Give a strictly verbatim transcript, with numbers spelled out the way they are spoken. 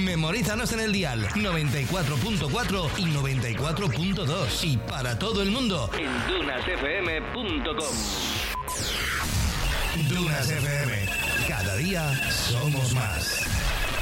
Memorízanos en el dial noventa y cuatro punto cuatro y noventa y cuatro punto dos y para todo el mundo en dunas f m punto com. Dunas F M. Cada día somos más.